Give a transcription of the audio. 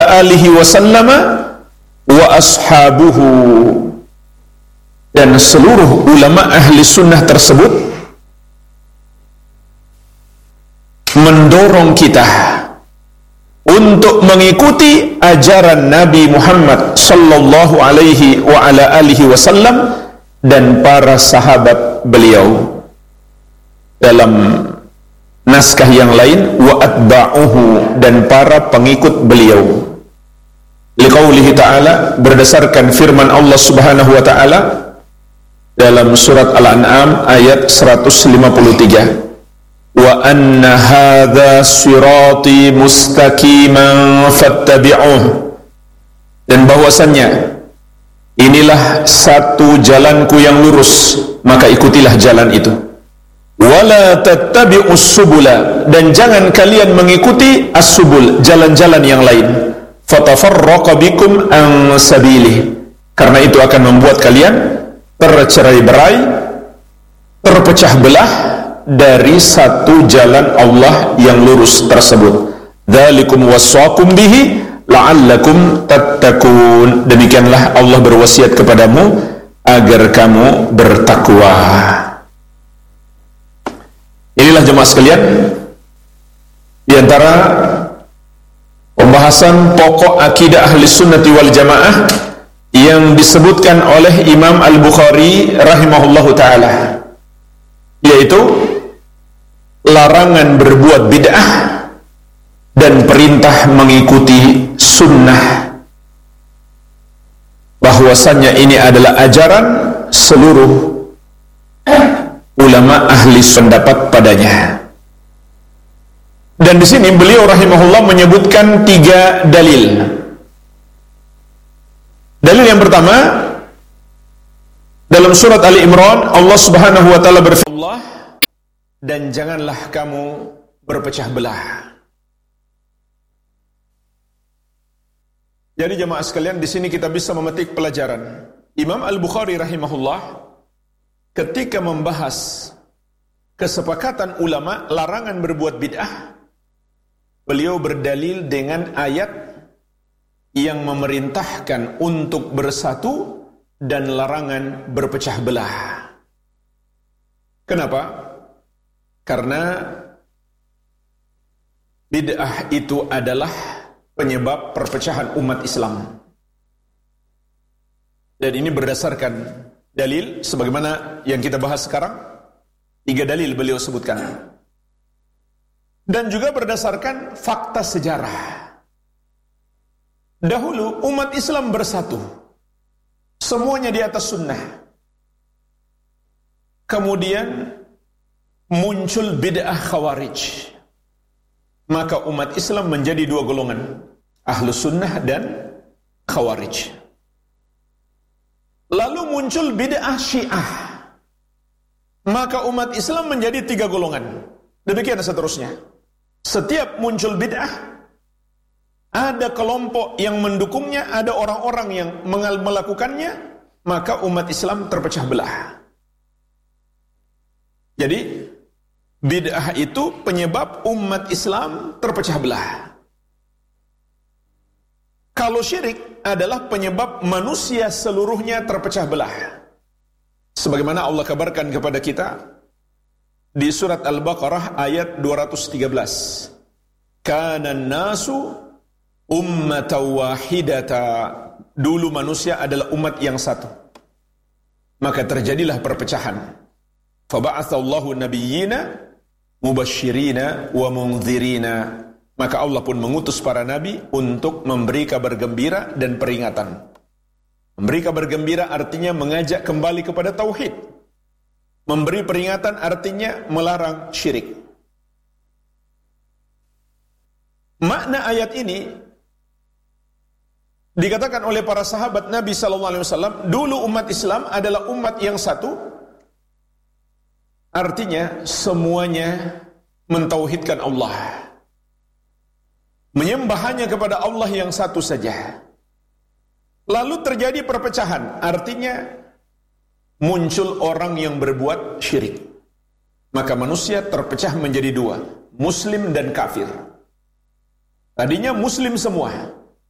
alihi wasallam wa ashabuhu. Dan seluruh ulama ahli sunnah tersebut mendorong kita untuk mengikuti ajaran Nabi Muhammad sallallahu alaihi wa ala alihi wasallam dan para sahabat beliau. Dalam naskah yang lain, wa atba'uhu, dan para pengikut beliau. Liqaulihi ta'ala, berdasarkan firman Allah subhanahu wa ta'ala dalam surat Al-An'am ayat 153. Wa anna hadza sirati mustaqiman fattabi'uh. Dan bahwasannya inilah satu jalanku yang lurus, maka ikutilah jalan itu. Wala tattabi'us subula, dan jangan kalian mengikuti as-subul, jalan-jalan yang lain. Fatafarraqa bikum an sabilih, karena itu akan membuat kalian tercerai-berai, terpecah belah dari satu jalan Allah yang lurus tersebut. Dzalikum wasaqum bihi la'allakum tattaqun. Demikianlah Allah berwasiat kepadamu agar kamu bertakwa. Inilah jemaah sekalian, di antara pembahasan pokok akidah ahli sunnati wal jamaah yang disebutkan oleh Imam Al-Bukhari rahimahullahu ta'ala, yaitu larangan berbuat bid'ah dan perintah mengikuti sunnah, bahwasannya ini adalah ajaran seluruh ulama ahli pendapat padanya. Dan di sini beliau rahimahullah menyebutkan 3 dalil. Dalil yang pertama, dalam surat Ali Imran, Allah subhanahu wa ta'ala berfirman, dan janganlah kamu berpecah belah. Jadi jemaah sekalian, di sini kita bisa memetik pelajaran. Imam Al-Bukhari rahimahullah ketika membahas kesepakatan ulama larangan berbuat bid'ah, beliau berdalil dengan ayat yang memerintahkan untuk bersatu dan larangan berpecah belah. Kenapa? Karena bid'ah itu adalah penyebab perpecahan umat Islam. Dan ini berdasarkan dalil sebagaimana yang kita bahas sekarang. 3 dalil beliau sebutkan. Dan juga berdasarkan fakta sejarah. Dahulu umat Islam bersatu, semuanya di atas sunnah. Kemudian muncul bid'ah khawarij, maka umat Islam menjadi 2 golongan, ahlus sunnah dan khawarij. Lalu muncul bid'ah syiah, maka umat Islam menjadi 3 golongan. Demikian seterusnya. Setiap muncul bid'ah, ada kelompok yang mendukungnya, ada orang-orang yang melakukannya, maka umat Islam terpecah belah. Jadi bid'ah itu penyebab umat Islam terpecah belah. Kalau syirik adalah penyebab manusia seluruhnya terpecah belah. Sebagaimana Allah kabarkan kepada kita di surat Al-Baqarah ayat 213. Kana nasu ummatan wahidata. Dulu manusia adalah umat yang satu, maka terjadilah perpecahan. Faba'atsallahu nabiyyina mubasysyirina wa mundzirina. Maka Allah pun mengutus para nabi untuk memberi kabar gembira dan peringatan. Memberi kabar gembira artinya mengajak kembali kepada tauhid. Memberi peringatan artinya melarang syirik. Makna ayat ini dikatakan oleh para sahabat Nabi sallallahu alaihi wasallam, dulu umat Islam adalah umat yang satu. Artinya semuanya mentauhidkan Allah, menyembah hanya kepada Allah yang satu saja. Lalu terjadi perpecahan, artinya muncul orang yang berbuat syirik. Maka manusia terpecah menjadi 2, muslim dan kafir. Tadinya muslim semua,